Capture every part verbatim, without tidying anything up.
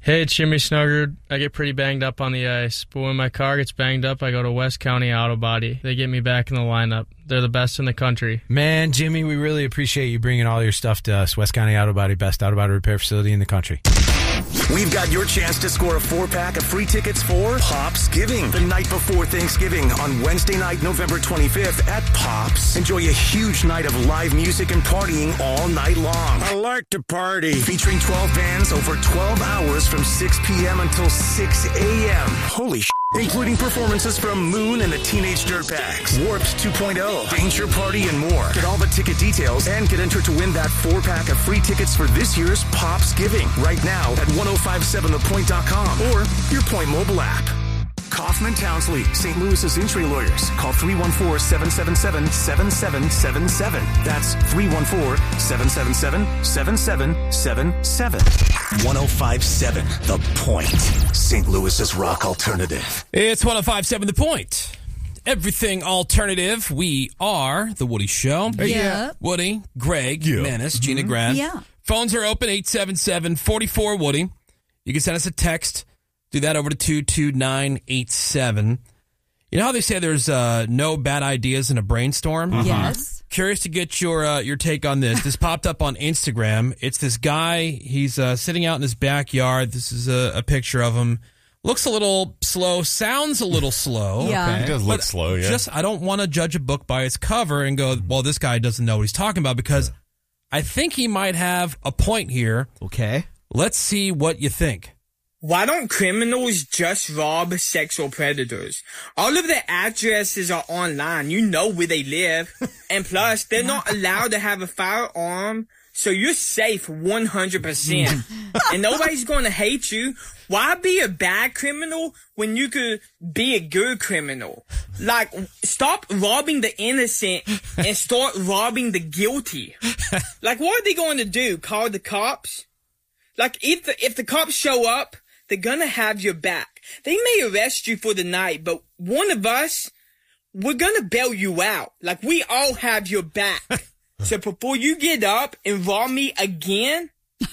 Hey, it's Jimmy Snuggard. I get pretty banged up on the ice, but when my car gets banged up, I go to West County Auto Body. They get me back in the lineup. They're the best in the country. Man, Jimmy, we really appreciate you bringing all your stuff to us. West County Auto Body, best auto body repair facility in the country. We've got your chance to score a four-pack of free tickets for Pops Giving, the night before Thanksgiving on Wednesday night, November twenty-fifth at Pops. Enjoy a huge night of live music and partying all night long. I like to party. Featuring twelve bands over twelve hours from six p.m. until six a.m. Holy sh**. Including performances from Moon and the Teenage Dirtbags, Warped two point oh, Danger Party, and more. Get all the ticket details and get entered to win that four-pack of free tickets for this year's Pops Giving right now at ten fifty-seven the point dot com or your Point mobile app. Kaufman Townsley, Saint Louis's entry lawyers. Call three one four, seven seven seven, seven seven seven seven. That's three one four, seven seven seven, seven seven seven seven. ten fifty-seven The Point, Saint Louis's rock alternative. It's ten fifty-seven The Point. Everything alternative. We are The Woody Show. Yeah. Woody, Greg, Yeah. Menace, Gina Grad. Yeah. Phones are open, eight seven seven, four four, Woody. You can send us a text. Do that over to two two nine eight seven. You know how they say there's uh, no bad ideas in a brainstorm? Uh-huh. Yes. Curious to get your uh, your take on this. This popped up on Instagram. It's this guy. He's uh, sitting out in his backyard. This is a, a picture of him. Looks a little slow. Sounds a little slow. Yeah. He does look But slow, yeah. Just I don't want to judge a book by its cover and go, well, this guy doesn't know what he's talking about, because I think he might have a point here. Okay. Let's see what you think. Why don't criminals just rob sexual predators? All of their addresses are online. You know where they live. And plus, they're not allowed to have a firearm, so you're safe one hundred percent. And nobody's going to hate you. Why be a bad criminal when you could be a good criminal? Like, stop robbing the innocent and start robbing the guilty. Like, what are they going to do? Call the cops? Like, if the, if the cops show up, they're gonna have your back. They may arrest you for the night, but one of us, we're gonna bail you out. Like, we all have your back. So before you get up and rob me again,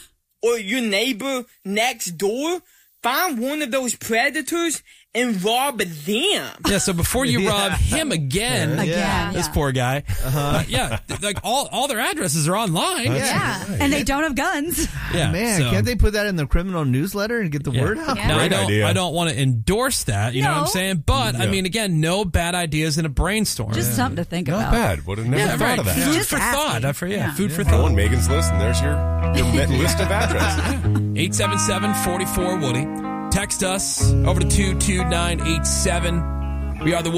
or your neighbor next door, find one of those predators and rob them. Yeah, so before you Yeah. rob him again, Again, this yeah. poor guy, uh, yeah, th- like all all their addresses are online. Yeah. And they don't have guns. Yeah, Man, so- can't they put that in the criminal newsletter and get the Yeah. word out? Yeah. Now, I Great don't, idea. I don't want to endorse that, you know what I'm No. saying? But, I Yeah. mean, again, no bad ideas in a brainstorm. Just something to think Not about. bad. Would have never yeah, thought right. of that. Food Just for asking. thought. I for, yeah, Yeah. food for Throw thought. in Megan's list, and there's your, your met list of addresses. eight seven seven, four four, Woody. Text us over to two two nine eight seven. We are the